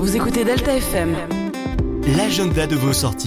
Vous écoutez Delta FM. L'agenda de vos sorties.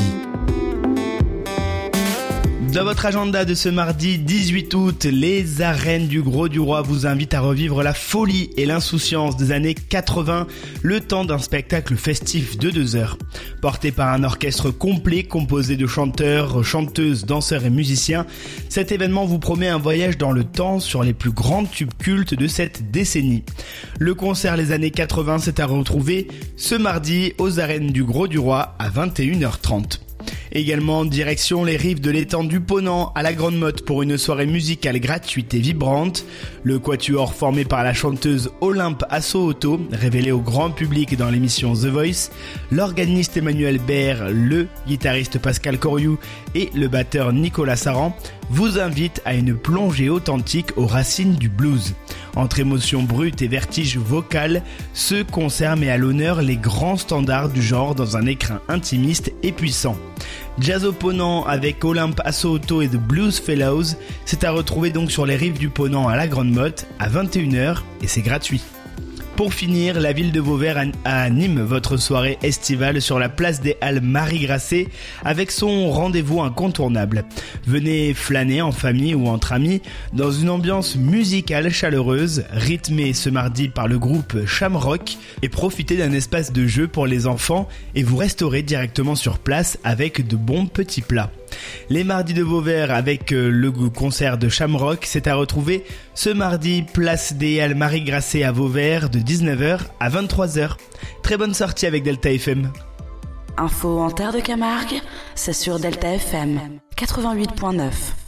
Dans votre agenda de ce mardi 18 août, les arènes du Gros du Roi vous invitent à revivre la folie et l'insouciance des années 80, le temps d'un spectacle festif de 2 heures. Porté par un orchestre complet composé de chanteurs, chanteuses, danseurs et musiciens, cet événement vous promet un voyage dans le temps sur les plus grands tubes cultes de cette décennie. Le concert Les années 80 s'est à retrouver ce mardi aux arènes du Gros du Roi à 21h30. Également direction les rives de l'étang du Ponant à la Grande Motte pour une soirée musicale gratuite et vibrante. Le quatuor formé par la chanteuse Olympe Assoauto, révélée au grand public dans l'émission The Voice, l'organiste Emmanuel Baer, le guitariste Pascal Coriou et le batteur Nicolas Saran vous invitent à une plongée authentique aux racines du blues. Entre émotions brutes et vertige vocal, ce concert met à l'honneur les grands standards du genre dans un écrin intimiste et puissant. Jazz au Ponant avec Olympe Assoauto et The Blues Fellows, c'est à retrouver donc sur les rives du Ponant à la Grande Motte à 21h et c'est gratuit. Pour finir, la ville de Vauvert anime votre soirée estivale sur la place des Halles Marie-Grasset avec son rendez-vous incontournable. Venez flâner en famille ou entre amis dans une ambiance musicale chaleureuse, rythmée ce mardi par le groupe Shamrock et profitez d'un espace de jeu pour les enfants et vous restaurez directement sur place avec de bons petits plats. Les mardis de Vauvert avec le concert de Shamrock, c'est à retrouver ce mardi place des Halles Marie-Grasset à Vauvert de 19h à 23h. Très bonne sortie avec Delta FM. Info en terre de Camargue, c'est sur Delta FM 88.9.